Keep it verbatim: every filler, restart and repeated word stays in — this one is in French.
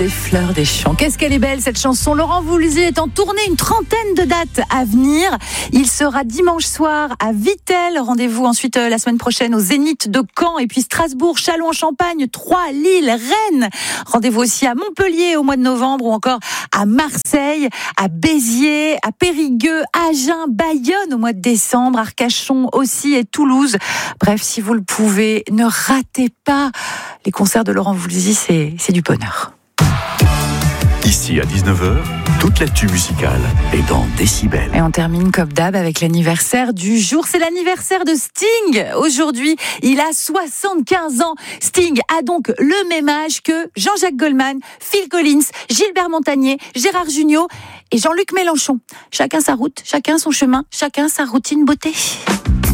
Les fleurs des champs. Qu'est-ce qu'elle est belle cette chanson. Laurent Voulzy est en tournée, une trentaine de dates à venir. Il sera dimanche soir à Vittel. Rendez-vous ensuite euh, la semaine prochaine au Zénith de Caen et puis Strasbourg, Châlons-en-Champagne, Troyes, Lille, Rennes. Rendez-vous aussi à Montpellier au mois de novembre ou encore à Marseille, à Béziers, à Périgueux, Agen, Bayonne au mois de décembre, Arcachon aussi et Toulouse. Bref, si vous le pouvez, ne ratez pas les concerts de Laurent Voulzy, c'est, c'est du bonheur. Ici à dix-neuf heures, toute l'actu musicale est dans Décibel. Et on termine comme d'hab avec l'anniversaire du jour. C'est l'anniversaire de Sting. Aujourd'hui, il a soixante-quinze ans. Sting a donc le même âge que Jean-Jacques Goldman, Phil Collins, Gilbert Montagné, Gérard Jugnot et Jean-Luc Mélenchon. Chacun sa route, chacun son chemin, chacun sa routine beauté.